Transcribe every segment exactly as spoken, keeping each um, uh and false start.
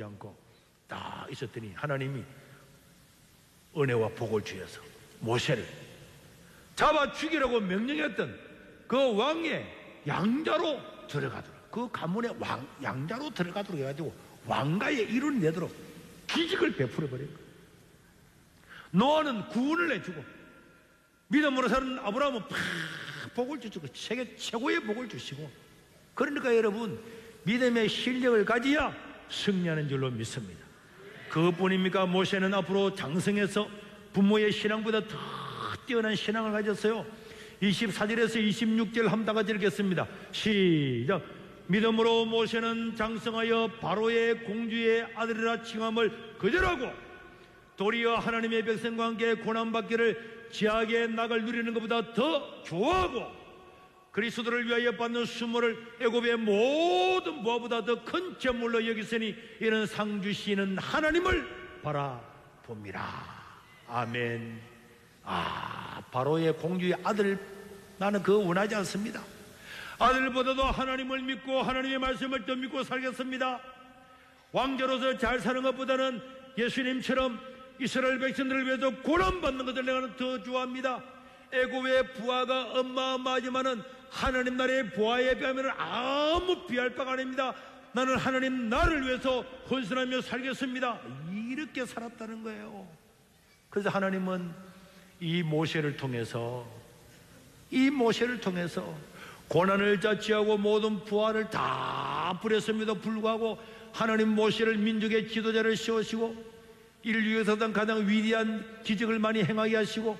도망치지 않고 딱 있었더니 하나님이 은혜와 복을 주셔서 모세를 잡아 죽이라고 명령했던 그 왕의 양자로 들어가도록, 그 가문의 왕, 양자로 들어가도록 해가지고 왕가의 이룬 내도록 기직을 베풀어 버린 거예요. 노아는 구원을 해주고 믿음으로 사는 아브라함은 팍 복을 주시고 세계 최고의 복을 주시고, 그러니까 여러분 믿음의 실력을 가져야 승리하는 줄로 믿습니다. 그것뿐입니까? 모세는 앞으로 장성해서 부모의 신앙보다 더 뛰어난 신앙을 가졌어요. 이십사 절에서 이십육 절 한번 다 같이 읽겠습니다. 시작. 믿음으로 모세는 장성하여 바로의 공주의 아들이라 칭함을 거절하고 도리어 하나님의 백성과 함께 고난받기를 지하의 낙을 누리는 것보다 더 좋아하고 그리스도를 위하여 받는 수모를 애굽의 모든 부하보다 더 큰 재물로 여기으니 이는 상 주시는 하나님을 바라봅니다. 아멘. 아, 바로의 공주의 아들, 나는 그거 원하지 않습니다. 아들보다도 하나님을 믿고 하나님의 말씀을 더 믿고 살겠습니다. 왕자로서 잘 사는 것보다는 예수님처럼 이스라엘 백성들을 위해서 고난받는 것을 내가 더 좋아합니다. 애굽의 부하가 어마어마하지만은 하나님 나라의 부하에 비하면 아무 비할 바가 아닙니다. 나는 하나님 나를 위해서 헌신하며 살겠습니다. 이렇게 살았다는 거예요. 그래서 하나님은 이 모세를 통해서 이 모세를 통해서 고난을 자취하고 모든 부하를 다 부렸음에도 불구하고 하나님 모세를 민족의 지도자를 세우시고 인류에서 가장 위대한 기적을 많이 행하게 하시고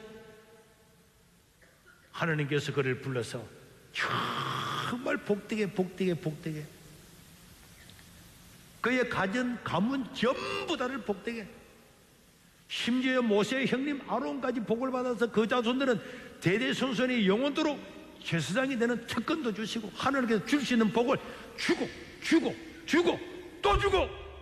하나님께서 그를 불러서 정말 복되게 복되게 복되게 그의 가진 가문 전부 다를 복되게, 심지어 모세의 형님 아론까지 복을 받아서 그 자손들은 대대손손이 영원토록 제사장이 되는 특권도 주시고 하나님께서 줄 수 있는 복을 주고 주고 주고 또 주고.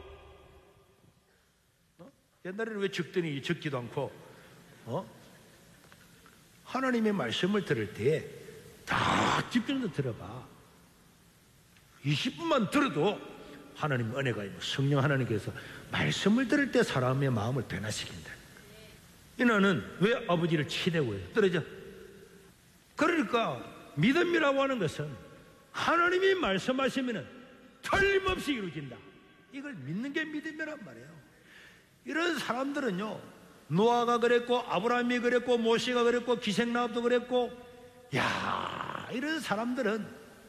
어? 옛날에는 왜 적더니 적지도 않고 어? 하나님의 말씀을 들을 때 다 집중해서 들어봐. 이십 분만 들어도 하나님 은혜가 있고 성령 하나님께서 말씀을 들을 때 사람의 마음을 변화시킨다. 이나는 왜 아버지를 치대고 해요? 떨어져. 그러니까 믿음이라고 하는 것은 하나님이 말씀하시면 틀림없이 이루어진다. 이걸 믿는 게 믿음이란 말이에요. 이런 사람들은요, 노아가 그랬고 아브라함이 그랬고 모세가 그랬고 기생나합도 그랬고, 야, 이런 사람들은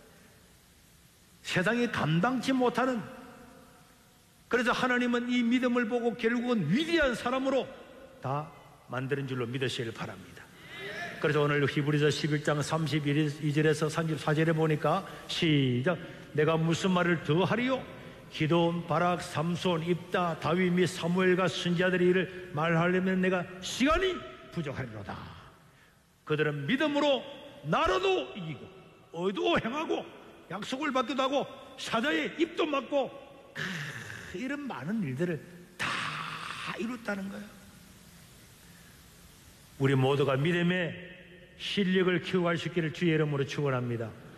세상이 감당치 못하는, 그래서 하나님은 이 믿음을 보고 결국은 위대한 사람으로 다 만드는 줄로 믿으시길 바랍니다. 그래서 오늘 히브리서 십일 장 삼십이 절에서 삼십사 절에 보니까 시작. 내가 무슨 말을 더 하리요? 기도온, 바락, 삼손, 입다, 다윗 및 사무엘과 선지자들의 일을 말하려면 내가 시간이 부족하리로다. 그들은 믿음으로 나라도 이기고 의도 행하고 약속을 받기도 하고 사자의 입도 막고 크, 이런 많은 일들을 다 이뤘다는 거예요. 우리 모두가 믿음의 실력을 키워갈 수 있기를 주의 이름으로 축원합니다.